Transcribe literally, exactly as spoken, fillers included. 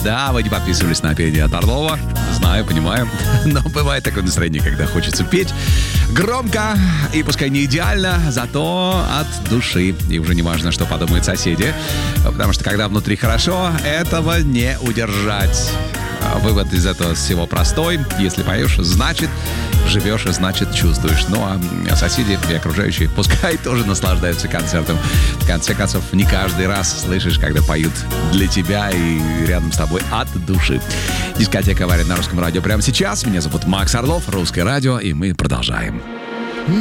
Да, вы не подписывались на пение от Орлова. Знаю, понимаю. Но бывает такое настроение, когда хочется петь громко и пускай не идеально, зато от души. И уже не важно, что подумают соседи. Потому что когда внутри хорошо, этого не удержать. Вывод из этого всего простой. Если поешь, значит живешь, значит чувствуешь. Ну а соседи и окружающие пускай тоже наслаждаются концертом. В конце концов, не каждый раз слышишь, когда поют для тебя и рядом с тобой от души. Дискотека «Авария» на Русском радио прямо сейчас. Меня зовут Макс Орлов, Русское радио, и мы продолжаем.